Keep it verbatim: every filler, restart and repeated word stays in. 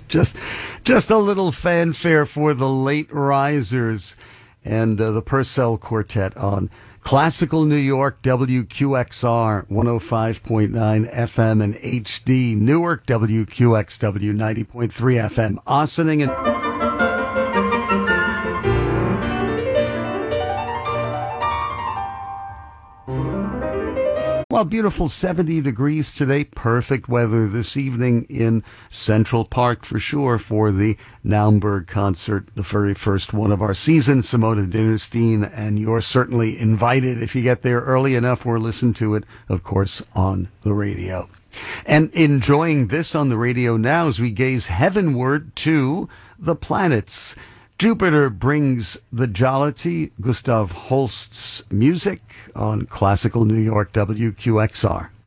just, just a little fanfare for the late risers and uh, the Purcell Quartet on Classical New York, W Q X R, one oh five point nine F M and H D, Newark, W Q X W, ninety point three F M, Ossining and... Well, beautiful seventy degrees today. Perfect weather this evening in Central Park for sure for the Naumburg concert, the very first one of our season. Simona Dinnerstein, and you're certainly invited if you get there early enough or listen to it, of course, on the radio. And enjoying this on the radio now as we gaze heavenward to the planets. Jupiter brings the jollity, Gustav Holst's music on Classical New York, W Q X R.